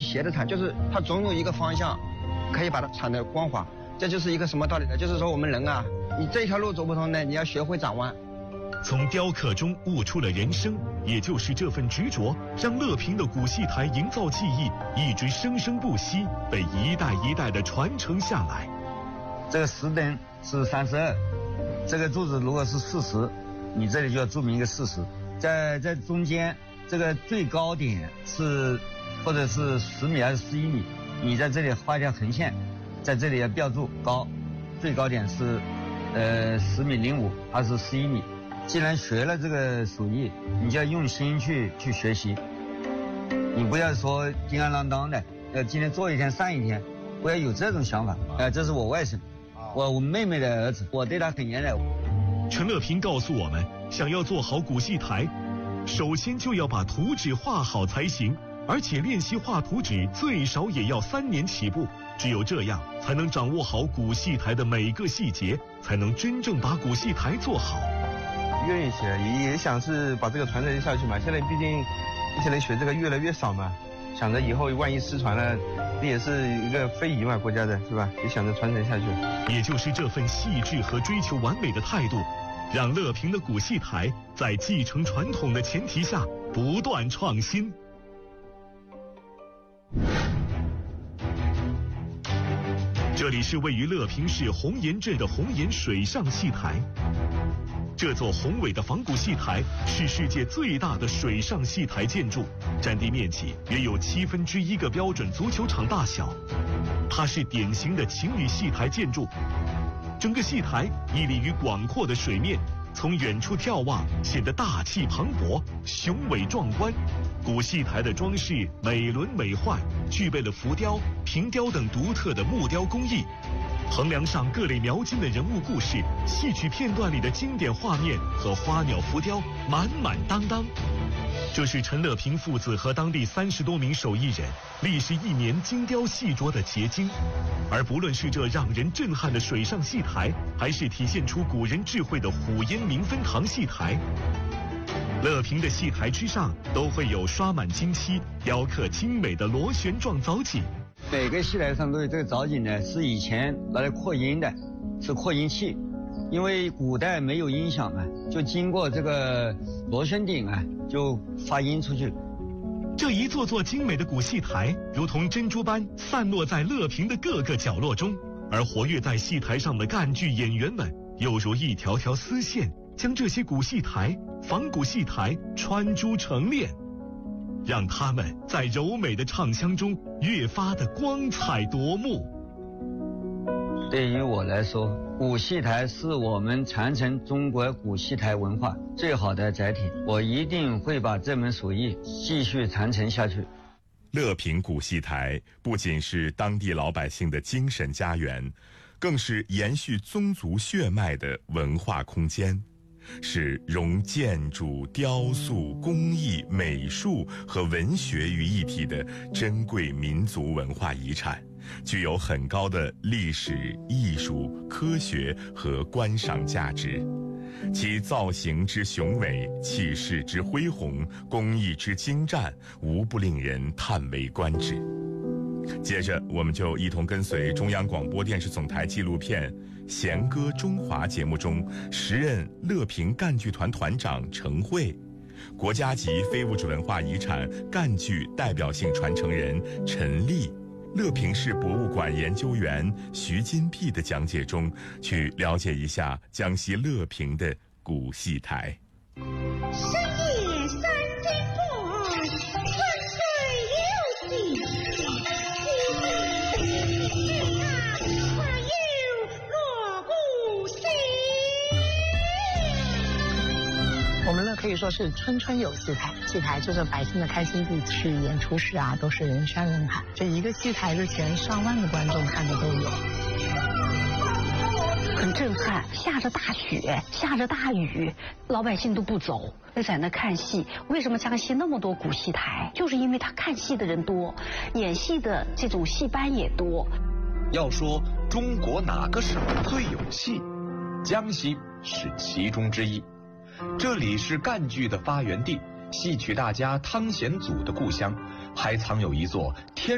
斜着弹，就是它总有一个方向，可以把它弹得光滑。这就是一个什么道理呢？就是说我们人啊，你这条路走不通呢，你要学会转弯。 从雕刻中悟出了人生，也就是这份执着，让乐平的古戏台营造技艺一直生生不息，被一代一代的传承下来。 这个石灯是32，这个柱子如果是40，你这里就要注明一个40。在中间，这个最高点是或者是10米还是11米，你在这里画一条横线，在这里要标注高，最高点是10米05还是11米。既然学了这个手艺，你就要用心去学习，你不要说叮当啷当的，今天做一天上一天，不要有这种想法。这是我外甥，我妹妹的儿子，我对他很严的。 陈乐平告诉我们，想要做好古戏台，首先就要把图纸画好才行，而且练习画图纸最少也要3年起步。只有这样，才能掌握好古戏台的每个细节，才能真正把古戏台做好。 愿意学，也想是把这个传承下去嘛。现在毕竟一些人学这个越来越少嘛，想着以后万一失传了，这也是一个非遗嘛，国家的是吧？也想着传承下去。 也就是这份细致和追求完美的态度，让乐平的古戏台在继承传统的前提下不断创新。这里是位于乐平市红岩镇的红岩水上戏台。这座宏伟的仿古戏台是世界最大的水上戏台建筑，占地面积约有1/7个标准足球场大小。它是典型的情侣戏台建筑，整个戏台屹立于广阔的水面，从远处眺望显得大气磅礴、雄伟壮观。古戏台的装饰美轮美奂，具备了浮雕、平雕等独特的木雕工艺。横梁上各类描金的人物故事、戏曲片段里的经典画面和花鸟浮雕满满当当。这是陈乐平父子和当地30多名手艺人历时1年精雕细琢的结晶。而不论是这让人震撼的水上戏台，还是体现出古人智慧的虎烟明分堂戏台，乐平的戏台之上都会有刷满金漆、雕刻精美的螺旋状藻井。 每个戏台上都有这个藻井呢，是以前拿来扩音的，是扩音器。因为古代没有音响啊，就经过这个螺旋顶啊，就发音出去。 这一座座精美的古戏台，如同珍珠般散落在乐平的各个角落中，而活跃在戏台上的赣剧演员们，又如一条条丝线，将这些古戏台、仿古戏台穿珠成链，让他们在柔美的唱腔中越发的光彩夺目。 对于我来说，古戏台是我们传承中国古戏台文化最好的载体，我一定会把这门手艺继续传承下去。 乐平古戏台不仅是当地老百姓的精神家园，更是延续宗族血脉的文化空间，是融建筑、雕塑、工艺、美术和文学于一体的珍贵民族文化遗产，具有很高的历史、艺术、科学和观赏价值。其造型之雄伟、气势之恢宏、工艺之精湛，无不令人叹为观止。接着，我们就一同跟随中央广播电视总台纪录片《弦歌中华》节目中时任乐平赣剧团团长程慧，国家级非物质文化遗产赣剧代表性传承人陈丽，乐平市博物馆研究员徐金碧的讲解中，去了解一下江西乐平的古戏台。 深夜三更半，春水流水，花有锣鼓声。 我们呢可以说是村村有戏台，戏台就是百姓的开心地，去演出时啊都是人山人海，这一个戏台之前上万的观众看的都有。 很震撼，下着大雪，下着大雨，老百姓都不走，在那看戏。为什么江西那么多古戏台？就是因为他看戏的人多，演戏的这种戏班也多。 要说中国哪个省最有戏，江西是其中之一。这里是赣剧的发源地，戏曲大家汤显祖的故乡，还藏有一座天